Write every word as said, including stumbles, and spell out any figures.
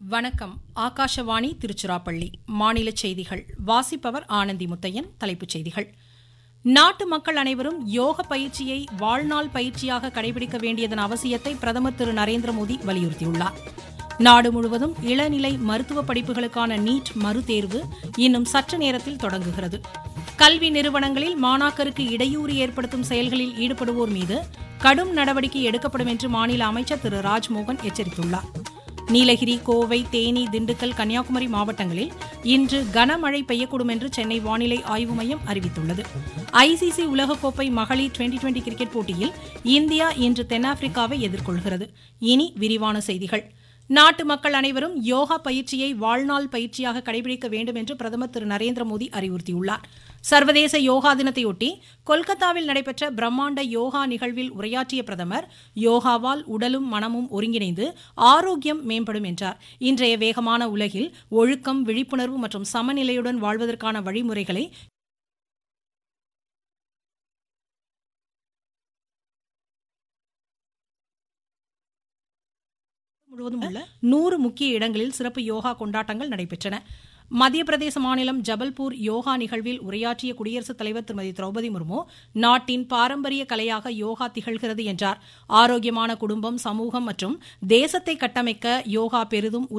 வணக்கம். ஆகாஷவாணி திருச்சிராப்பள்ளி. மாநில செய்திகள் வாசிப்பவர் ஆனந்தி முத்தையன். தலைப்புச் செய்திகள். நாட்டு மக்கள் அனைவரும் யோக பயிற்சியை வாழ்நாள் பயிற்சியாக கடைபிடிக்க வேண்டியதன் அவசியத்தை பிரதமர் திரு நரேந்திர மோடி வலியுறுத்தியுள்ளார். நாடு முழுவதும் இளநிலை மருத்துவ படிப்புகளுக்கான நீட் மறுதேர்வு இன்னும் சற்று நேரத்தில் தொடங்குகிறது. கல்வி நிறுவனங்களில் மாணாக்கருக்கு இடையூறு ஏற்படுத்தும் செயல்களில் ஈடுபடுவோர் மீது கடும் நடவடிக்கை எடுக்கப்படும் என்று மாநில அமைச்சர் திரு ராஜ்மோகன் எச்சரித்துள்ளார். நீலகிரி, கோவை, தேனி, திண்டுக்கல், கன்னியாகுமரி மாவட்டங்களில் இன்று கனமழை பெய்யக்கூடும் என்று சென்னை வானிலை ஆய்வு மையம் அறிவித்துள்ளது. ஐசிசி உலகக்கோப்பை மகளிர் டுவெண்டி டுவெண்டி கிரிக்கெட் போட்டியில் இந்தியா இன்று தென்னாப்பிரிக்காவை எதிர்கொள்கிறது. இனி விரிவான செய்திகள். நாட்டு மக்கள் அனைவரும் யோகா பயிற்சியை வாழ்நாள் பயிற்சியாக கடைபிடிக்க வேண்டும் என்று பிரதமர் திரு நரேந்திர மோடி அறிவுறுத்தியுள்ளார். சர்வதேச யோகா தினத்தையொட்டி கொல்கத்தாவில் நடைபெற்ற பிரம்மாண்ட யோகா நிகழ்வில் உரையாற்றிய பிரதமர், யோகாவால் உடலும் மனமும் ஒருங்கிணைந்து ஆரோக்கியம் மேம்படும் என்றார். இன்றைய வேகமான உலகில் ஒழுக்கம், விழிப்புணர்வு மற்றும் சமநிலையுடன் வாழ்வதற்கான வழிமுறைகளை முழுவதும் உள்ள நூறு முக்கிய இடங்களில் சிறப்பு யோகா கொண்டாட்டங்கள் நடைபெற்றன. மத்திய பிரதேச மாநிலம் ஜபல்பூர் யோகா நிகழ்வில் உரையாற்றிய குடியரசுத் தலைவர் திருமதி திரௌபதி முர்மு, நாட்டின் பாரம்பரிய கலையாக யோகா திகழ்கிறது என்றார். ஆரோக்கியமான குடும்பம், சமூகம் மற்றும் தேசத்தை கட்டமைக்க யோகா பெரிதும்